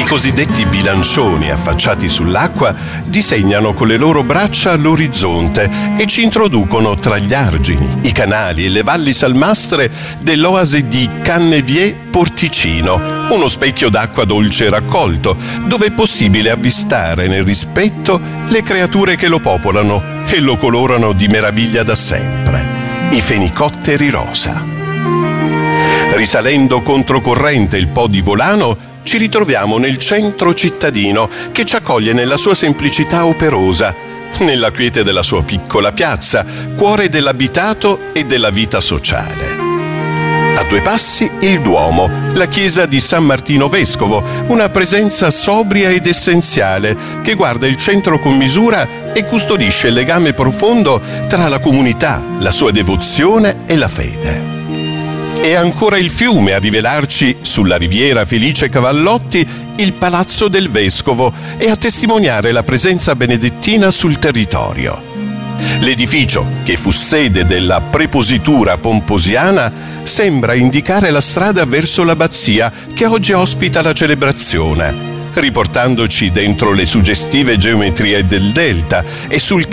cosiddetti bilancioni affacciati sull'acqua disegnano con le loro braccia l'orizzonte e ci introducono tra gli argini, i canali e le valli salmastre dell'oasi di Cannevier-Porticino, uno specchio d'acqua dolce raccolto, dove è possibile avvistare nel rispetto le creature che lo popolano e lo colorano di meraviglia da sempre, i fenicotteri rosa. Risalendo controcorrente il Po di Volano, ci ritroviamo nel centro cittadino che ci accoglie nella sua semplicità operosa, nella quiete della sua piccola piazza, cuore dell'abitato e della vita sociale. A due passi il Duomo, la chiesa di San Martino Vescovo, una presenza sobria ed essenziale che guarda il centro con misura e custodisce il legame profondo tra la comunità, la sua devozione e la fede. E ancora il fiume a rivelarci, sulla riviera Felice Cavallotti, il Palazzo del Vescovo e a testimoniare la presenza benedettina sul territorio. L'edificio, che fu sede della prepositura pomposiana, sembra indicare la strada verso l'abbazia che oggi ospita la celebrazione, riportandoci dentro le suggestive geometrie del delta e sul